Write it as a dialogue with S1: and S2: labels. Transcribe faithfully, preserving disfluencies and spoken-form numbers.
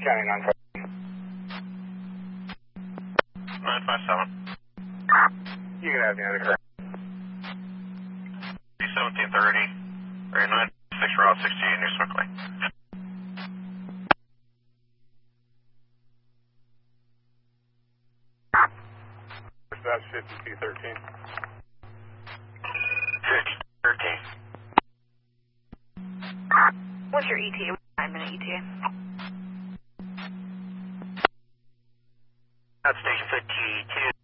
S1: County nine five.
S2: nine five seven.
S1: You can have the other car.
S2: seventeen thirty, or nine six Route sixteen, New Sewickley.
S1: That's fifty-two thirteen.
S2: fifty thirteen.
S3: What's your E T A? Five minute E T A.
S2: That's station fifty-two.